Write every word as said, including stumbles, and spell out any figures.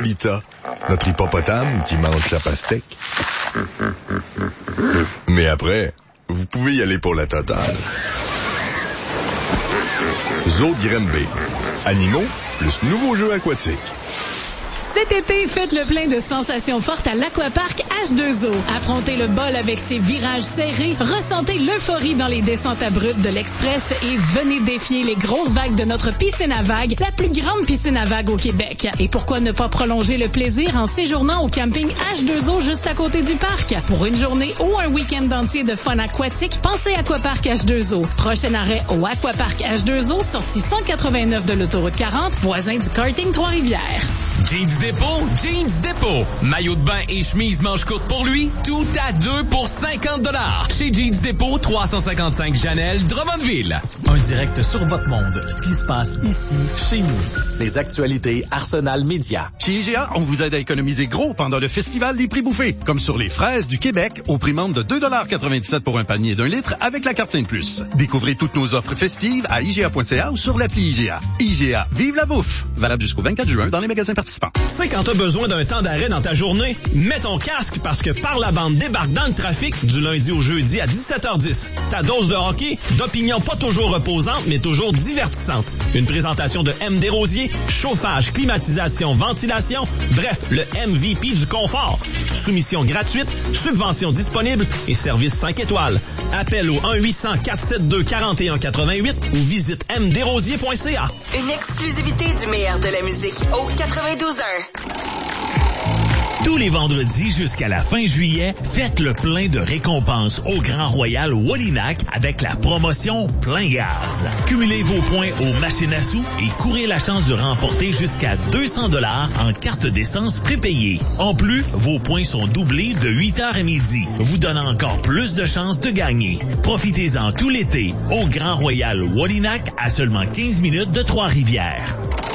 Lolita, notre hippopotame qui mange la pastèque. Mais après, vous pouvez y aller pour la totale. Zoo de Granby. Animaux plus nouveaux jeux aquatiques. Cet été, faites le plein de sensations fortes à l'Aquapark H deux O. Affrontez le bol avec ses virages serrés, ressentez l'euphorie dans les descentes abruptes de l'Express et venez défier les grosses vagues de notre piscine à vagues, la plus grande piscine à vagues au Québec. Et pourquoi ne pas prolonger le plaisir en séjournant au camping H deux O juste à côté du parc? Pour une journée ou un week-end entier de fun aquatique, pensez Aquapark H deux O. Prochain arrêt au Aquapark H deux O, sortie cent quatre-vingt-neuf de l'autoroute quarante, voisin du karting Trois-Rivières. Jeans Dépôt, Jeans Dépôt. Maillot de bain et chemise manche courte pour lui, tout à deux pour cinquante dollars. Chez Jeans Dépôt, trois cent cinquante-cinq Janelle, Drummondville. Un direct sur votre monde, ce qui se passe ici, chez nous. Les actualités Arsenal Média. Chez I G A, on vous aide à économiser gros pendant le festival des prix bouffés, comme sur les fraises du Québec, au prix membre de deux dollars quatre-vingt-dix-sept pour un panier d'un litre avec la carte cinq plus. Découvrez toutes nos offres festives à I G A point C A ou sur l'appli I G A. I G A, vive la bouffe! Valable jusqu'au vingt-quatre juin dans les magasins participants. Tu sais, quand t'as besoin d'un temps d'arrêt dans ta journée, mets ton casque parce que Par la bande débarque dans le trafic du lundi au jeudi à dix-sept heures dix. Ta dose de hockey, d'opinions pas toujours reposantes, mais toujours divertissantes. Une présentation de M. Desrosiers, chauffage, climatisation, ventilation, bref, le M V P du confort. Soumission gratuite, subvention disponible et service cinq étoiles. Appel au un huit cents, quatre sept deux, quatre un huit huit ou visite m desrosiers point c a. Une exclusivité du meilleur de la musique au quatre-vingt-douze heures. Tous les vendredis jusqu'à la fin juillet, faites le plein de récompenses au Grand Royal Wallinac avec la promotion Plein Gaz. Cumulez vos points aux machines à sous et courez la chance de remporter jusqu'à deux cents dollars en carte d'essence prépayée. En plus, vos points sont doublés de huit heures à midi, vous donnant encore plus de chances de gagner. Profitez-en tout l'été au Grand Royal Wallinac à seulement quinze minutes de Trois-Rivières.